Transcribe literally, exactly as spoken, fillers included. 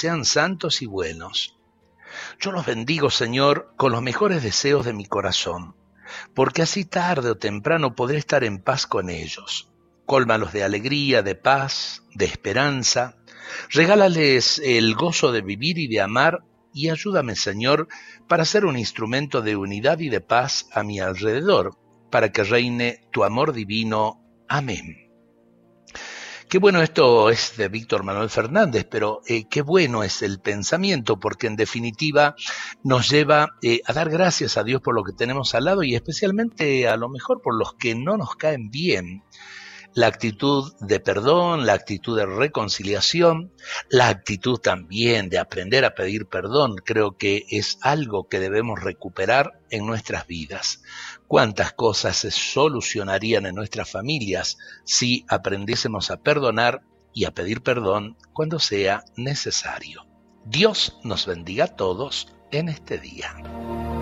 sean santos y buenos. Yo los bendigo, Señor, con los mejores deseos de mi corazón, porque así tarde o temprano podré estar en paz con ellos. Cólmalos de alegría, de paz, de esperanza. Regálales el gozo de vivir y de amar, y ayúdame, Señor, para ser un instrumento de unidad y de paz a mi alrededor, para que reine tu amor divino. Amén. Qué bueno, esto es de Víctor Manuel Fernández, pero eh, qué bueno es el pensamiento, porque en definitiva nos lleva eh, a dar gracias a Dios por lo que tenemos al lado y especialmente a lo mejor por los que no nos caen bien. La actitud de perdón, la actitud de reconciliación, la actitud también de aprender a pedir perdón, creo que es algo que debemos recuperar en nuestras vidas. ¿Cuántas cosas se solucionarían en nuestras familias si aprendiésemos a perdonar y a pedir perdón cuando sea necesario? Dios nos bendiga a todos en este día.